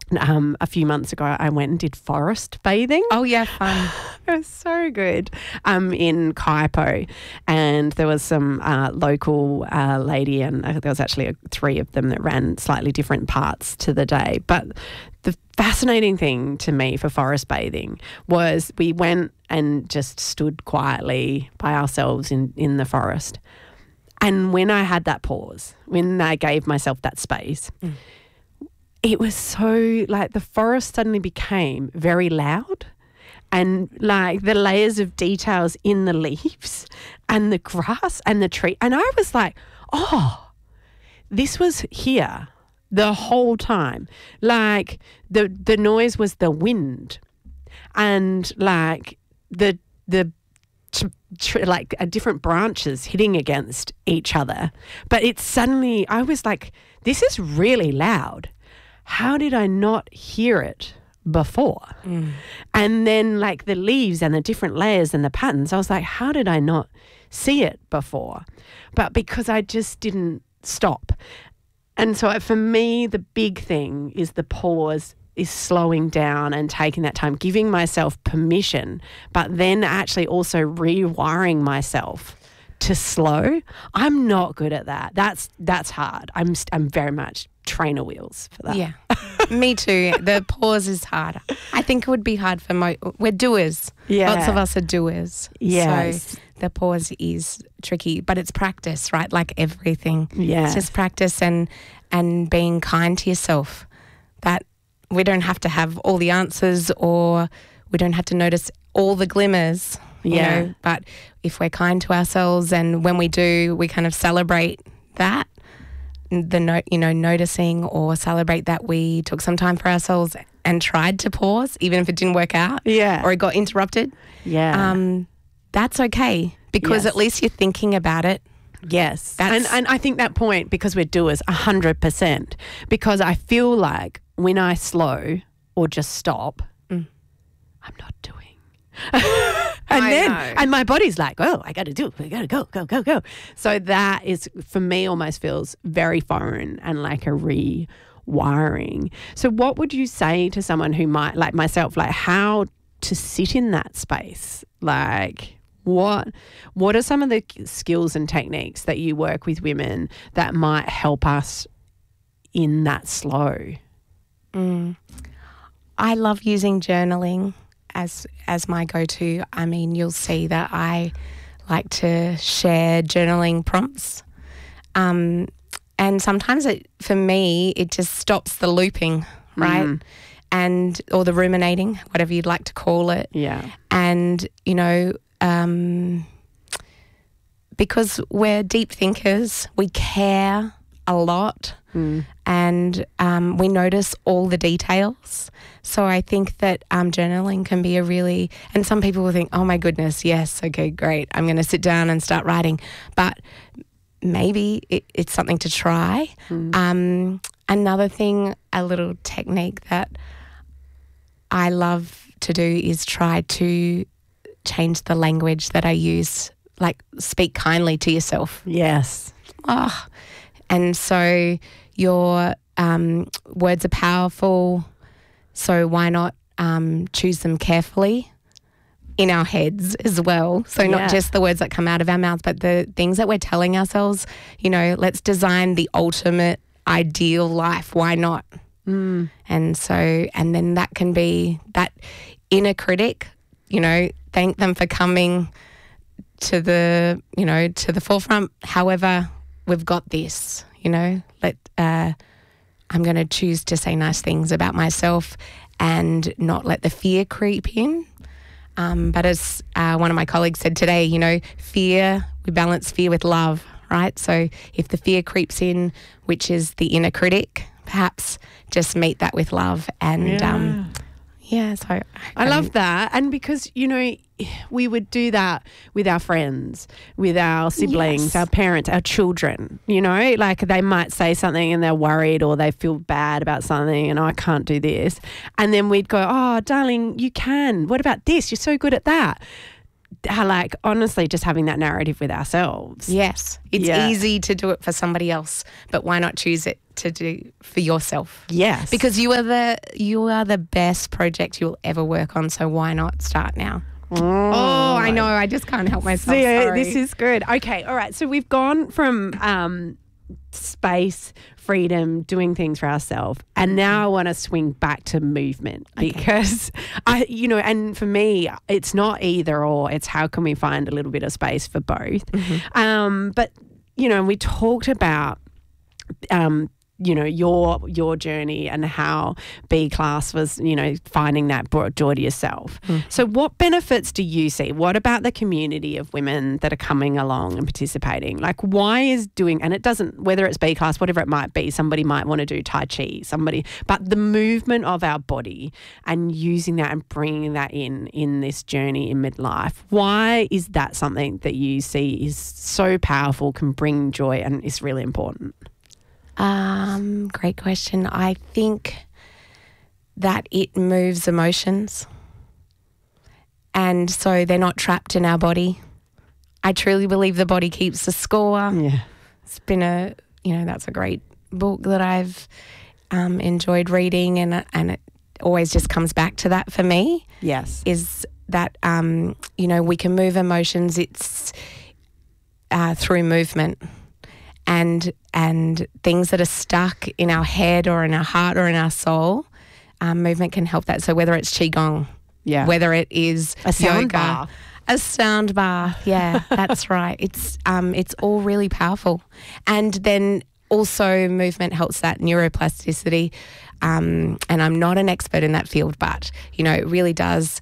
a few months ago, I went and did forest bathing. Oh, yeah, fun. It was so good in Kaipo, and there was some local lady, and there was actually three of them that ran slightly different parts to the day. But the fascinating thing to me for forest bathing was we went and just stood quietly by ourselves in the forest. And when I had that pause, when I gave myself that space, it was so like the forest suddenly became very loud, and like the layers of details in the leaves and the grass and the tree. And I was like, oh, this was here the whole time. Like the noise was the wind, and like the like different branches hitting against each other. But it's suddenly, I was like, this is really loud. How did I not hear it before? And then like the leaves and the different layers and the patterns, I was like, how did I not see it before? But because I just didn't stop. And so for me, the big thing is the pause, is slowing down and taking that time, giving myself permission, but then actually also rewiring myself to slow. I'm not good at that. That's hard. I'm very much trainer wheels for that. Yeah, me too. The pause is harder. I think it would be hard for we're doers. Yeah. Lots of us are doers. Yes. So the pause is tricky, but it's practice, right? Like everything. Yeah. It's just practice and being kind to yourself. That we don't have to have all the answers, or we don't have to notice all the glimmers. You know, but if we're kind to ourselves, and when we do, we kind of celebrate that, noticing or celebrate that we took some time for ourselves and tried to pause, even if it didn't work out, or it got interrupted. That's okay, because at least you're thinking about it. Yes. And I think that point, because we're doers, 100%, because I feel like when I slow or just stop, I'm not doing. And my body's like, oh, I got to do it. I got to go. So that is, for me, almost feels very foreign and like a rewiring. So what would you say to someone who might, like myself, like how to sit in that space? Like what are some of the skills and techniques that you work with women that might help us in that slow? I love using journaling as my go-to. I mean, you'll see that I like to share journaling prompts. And sometimes for me, it just stops the looping, right? And, or the ruminating, whatever you'd like to call it. Yeah. And, because we're deep thinkers, we care a lot, and we notice all the details. So I think that journaling can be and some people will think, oh my goodness, yes, okay, great, I'm going to sit down and start writing. But maybe it's something to try. Another thing, a little technique that I love to do is try to change the language that I use, like speak kindly to yourself. Yes. And so your words are powerful, so why not choose them carefully in our heads as well? So not just the words that come out of our mouths, but the things that we're telling ourselves, let's design the ultimate ideal life. Why not? And then that can be that inner critic, thank them for coming to the forefront. However, we've got this, I'm going to choose to say nice things about myself and not let the fear creep in. But as one of my colleagues said today, fear, we balance fear with love, right? So if the fear creeps in, which is the inner critic, perhaps just meet that with love. And so I love that. And because, we would do that with our friends, with our siblings, our parents, our children, like they might say something and they're worried or they feel bad about something and I can't do this. And then we'd go, oh, darling, you can. What about this? You're so good at that. like honestly just having that narrative with ourselves. Yes. It's easy to do it for somebody else, but why not choose it to do for yourself? Yes. Because you are the best project you'll ever work on, so why not start now? Oh, I know. I just can't help myself. Sorry. This is good. Okay. All right. So we've gone from space, freedom, doing things for ourselves, and now I want to swing back to movement because and for me, it's not either or. It's how can we find a little bit of space for both. But we talked about your journey and how B class was, finding that brought joy to yourself. So what benefits do you see? What about the community of women that are coming along and participating? Like why is and it doesn't, whether it's B class, whatever it might be, somebody might want to do Tai Chi, but the movement of our body and using that and bringing that in this journey in midlife, why is that something that you see is so powerful, can bring joy and is really important? Great question. I think that it moves emotions, and so they're not trapped in our body. I truly believe the body keeps the score. Yeah. It's been that's a great book that I've enjoyed reading, and it always just comes back to that for me. Yes. Is that, we can move emotions. It's through movement. And things that are stuck in our head or in our heart or in our soul, movement can help that. So whether it's Qigong, whether it is a sound yoga, bath. A sound bath, that's right. It's all really powerful. And then also movement helps that neuroplasticity. And I'm not an expert in that field, but, it really does.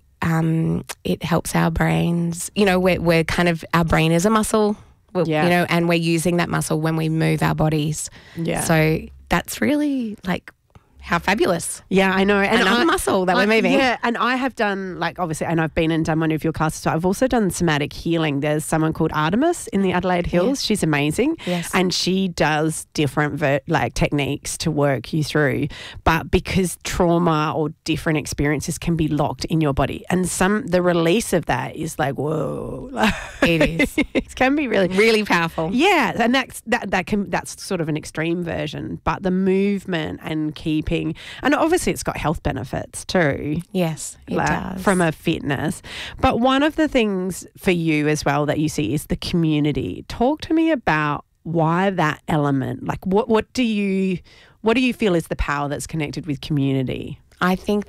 It helps our brains. We're kind of, our brain is a muscle. And we're using that muscle when we move our bodies. Yeah. So that's really like how fabulous. Yeah, I know. And another muscle that we're moving. Yeah, and I have done obviously, and I've been and done one of your classes. So I've also done somatic healing. There's someone called Artemis in the Adelaide Hills. She's amazing. Yes. And she does different techniques to work you through. But because trauma or different experiences can be locked in your body, and the release of that is like, whoa. It is. It can be really, really powerful. Yeah, and that's sort of an extreme version. But the movement and keeping, and obviously it's got health benefits too. Yes, it does. From a fitness. But one of the things for you as well that you see is the community. Talk to me about why that element. Like what do you feel is the power that's connected with community? I think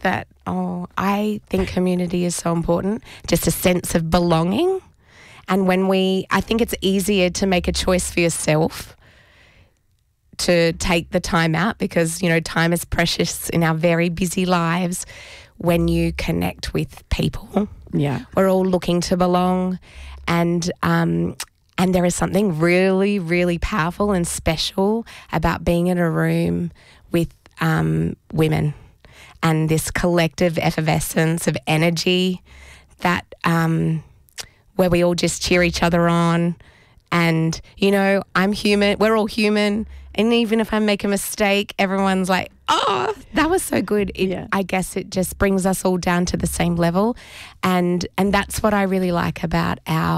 community is so important. Just a sense of belonging. And I think it's easier to make a choice for yourself to take the time out because, time is precious in our very busy lives when you connect with people. Yeah. We're all looking to belong, and there is something really, really powerful and special about being in a room with women and this collective effervescence of energy that where we all just cheer each other on. And, I'm human. We're all human. And even if I make a mistake, everyone's like, oh, that was so good. I guess it just brings us all down to the same level. And that's what I really like about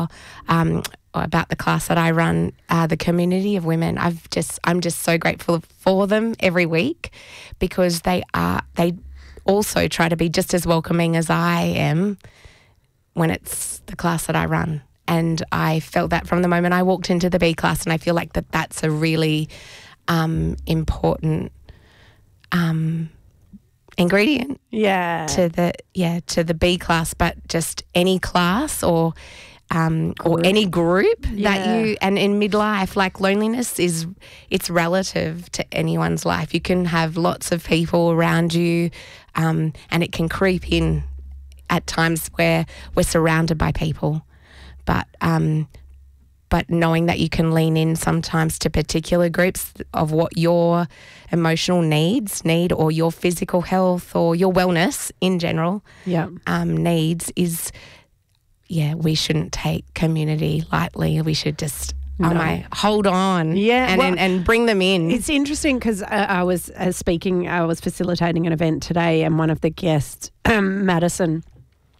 about the class that I run, the community of women. I'm just so grateful for them every week because they also try to be just as welcoming as I am when it's the class that I run. And I felt that from the moment I walked into the B class, and I feel like that's a really important ingredient to the B class, but just any class or any group that you, and in midlife, like loneliness it's relative to anyone's life. You can have lots of people around you and it can creep in at times where we're surrounded by people. But knowing that you can lean in sometimes to particular groups of what your emotional needs need, or your physical health, or your wellness in general needs is, we shouldn't take community lightly. We should just hold on and bring them in. It's interesting because I was facilitating an event today, and one of the guests, Madison,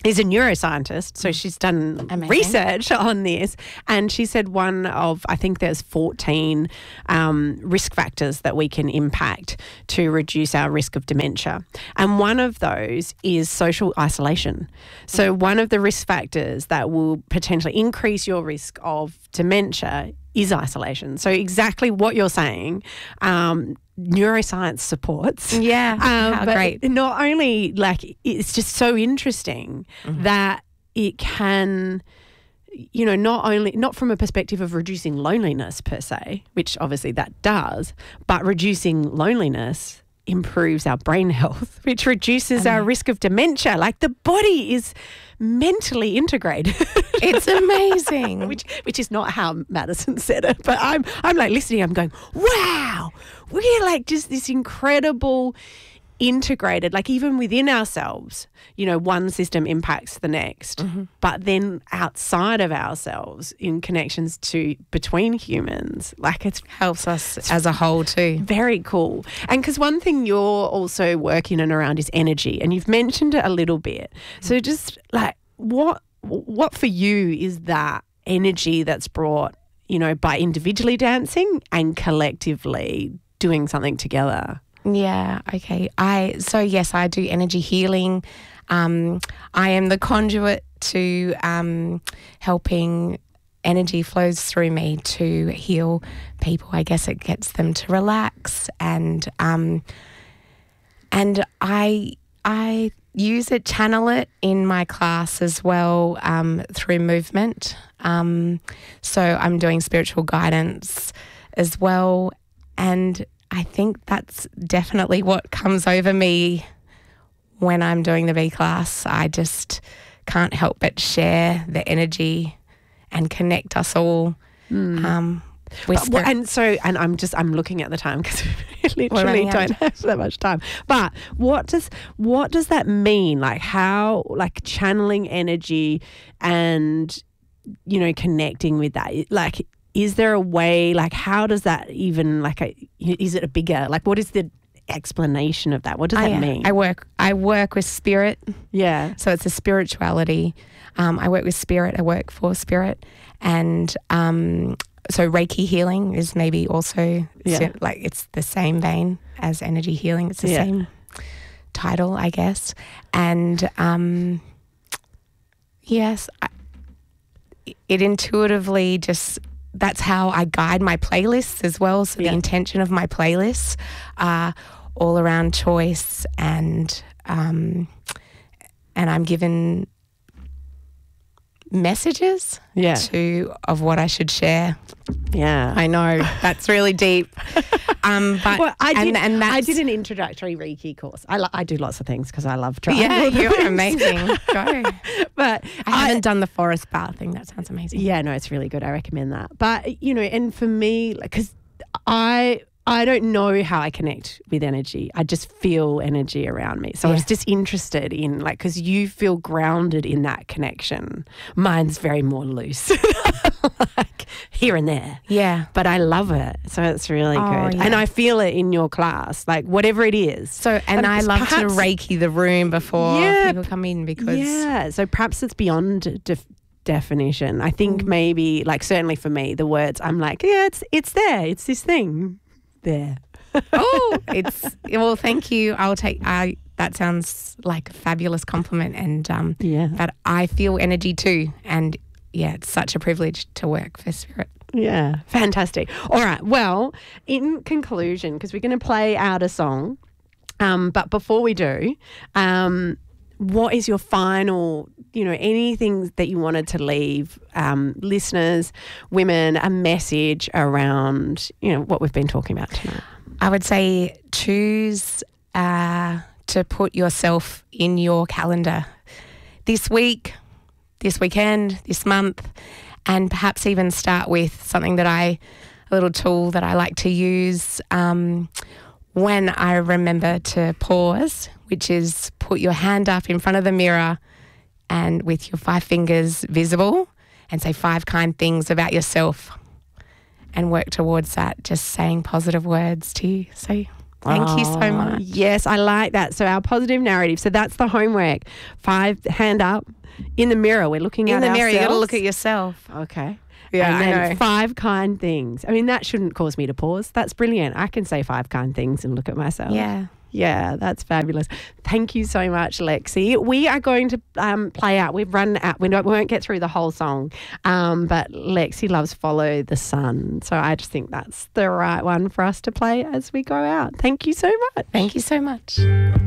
is a neuroscientist, so she's done research on this, and she said one of, I think there's 14 risk factors that we can impact to reduce our risk of dementia, and one of those is social isolation. So one of the risk factors that will potentially increase your risk of dementia is isolation. So exactly what you're saying, neuroscience supports. Yeah, how but great. Not only, like, it's just so interesting that it can, you know, not from a perspective of reducing loneliness per se, which obviously that does, but reducing loneliness improves our brain health, which reduces our risk of dementia. Like, the body is mentally integrated. It's amazing. which is not how Madison said it, but I'm like listening, I'm going, wow, we're like just this incredible integrated, like even within ourselves, you know, one system impacts the next, but then outside of ourselves in connections to between humans, like it helps us as a whole too. Very cool. And because one thing you're also working in around is energy, and you've mentioned it a little bit. So just like what for you is that energy that's brought, you know, by individually dancing and collectively doing something together? Yeah, okay. Yes, I do energy healing. I am the conduit to helping energy flows through me to heal people. I guess it gets them to relax, and I use it, channel it in my class as well through movement. So I'm doing spiritual guidance as well, and I think that's definitely what comes over me when I'm doing the B class. I just can't help but share the energy and connect us all. And I'm looking at the time because we literally don't have that much time. But what does that mean? Like how, like channeling energy and, you know, connecting with that, like, is there a way, like, how does that even, is it a bigger, like, what is the explanation of that? What does that mean? I work with spirit. Yeah. So it's a spirituality. I work with spirit. I work for spirit. And so Reiki healing is maybe also, like, it's the same vein as energy healing. It's the same title, I guess. And, yes, it intuitively just... That's how I guide my playlists as well. So the intention of my playlists are all around choice, and I'm given messages of what I should share. Yeah, I know that's really deep. But well, I did an introductory Reiki course. I do lots of things because I love trying. Yeah, you're amazing. Go. But I haven't done the forest bath thing. That sounds amazing. Yeah, no, it's really good. I recommend that. But, you know, and for me, because I don't know how I connect with energy. I just feel energy around me. So I was just interested in, like, because you feel grounded in that connection. Mine's very more loose, like here and there. Yeah. But I love it. So it's really good. Yeah. And I feel it in your class, like whatever it is. So, and I love to Reiki the room before people come in because. Yeah. So perhaps it's beyond definition. I think maybe, like, certainly for me, the words, I'm like, yeah, it's there. It's this thing. There. Well, thank you. That sounds like a fabulous compliment, and that I feel energy too, and it's such a privilege to work for Spirit. Yeah, fantastic. All right, well, in conclusion, because we're going to play out a song, but before we do, what is your final, you know, anything that you wanted to leave listeners, women, a message around, you know, what we've been talking about tonight? I would say choose to put yourself in your calendar this week, this weekend, this month, and perhaps even start with something a little tool that I like to use when I remember to pause, which is put your hand up in front of the mirror and with your 5 fingers visible and say 5 kind things about yourself and work towards that, just saying positive words to you. So Thank you so much. Yes, I like that. So our positive narrative. So that's the homework. 5, hand up. In the mirror, we're looking at In the mirror, you got to ourselves. look at yourself. Okay. Yeah, and I then know. 5 kind things. I mean, that shouldn't cause me to pause. That's brilliant. I can say 5 kind things and look at myself. Yeah. Yeah, that's fabulous. Thank you so much, Lexi. We are going to play out. We've run out. We won't get through the whole song, but Lexi loves Follow the Sun. So I just think that's the right one for us to play as we go out. Thank you so much. Thank you so much.